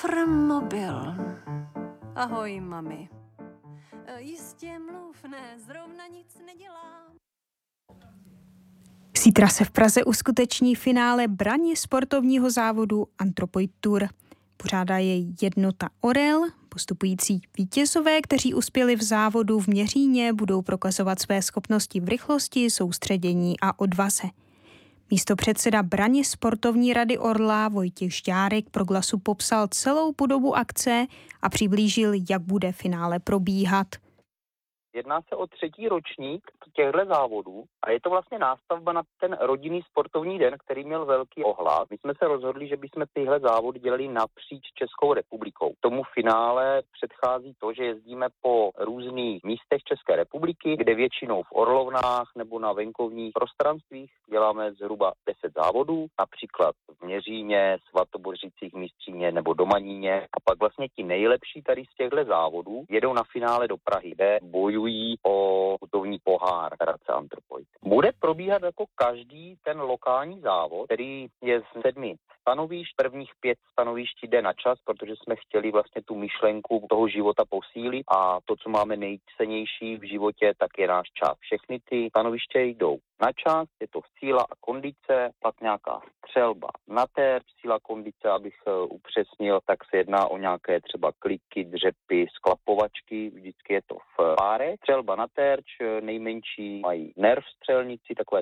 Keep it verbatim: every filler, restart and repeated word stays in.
Afrmobil. Ahoj, mami. Jistě mluv, ne, zrovna nic nedělám. Zítra se v Praze uskuteční finále braně sportovního závodu Anthropoid Tour. Pořádá jej jednota Orel. Postupující vítězové, kteří uspěli v závodu v Měříně, budou prokazovat své schopnosti v rychlosti, soustředění a odvaze. Místopředseda braně sportovní rady Orla Vojtěch Žďárek pro Glasu popsal celou podobu akce a přiblížil, jak bude finále probíhat. Jedná se o třetí ročník těchto závodů a je to vlastně nástavba na ten rodinný sportovní den, který měl velký ohlad. My jsme se rozhodli, že bychom tyhle závody dělali napříč Českou republikou. Tomu finále předchází to, že jezdíme po různých místech České republiky, kde většinou v Orlovnách nebo na venkovních prostranstvích děláme zhruba deset závodů, například v Měříně, Svatobořicích, Mistříně nebo Domaníně. A pak vlastně ti nejlepší tady z těchto závodů jedou na finále do Prahy, kde bojují o putovní pohár Hradce Anthropoid. Bude probíhat jako každý ten lokální závod, který je z sedmi stanovišť. Prvních pět stanovišť jde na čas, protože jsme chtěli vlastně tu myšlenku toho života posílit a to, co máme nejcennější v životě, tak je náš čas. Všechny ty stanoviště jdou na čas, je to síla a kondice, pak nějaká střelba na terč, síla kondice, abych upřesnil, tak se jedná o nějaké třeba kliky, dřepy, sklapovačky, vždycky je to v páre. Střelba na terč, nejmenší mají nerv střelnici, takové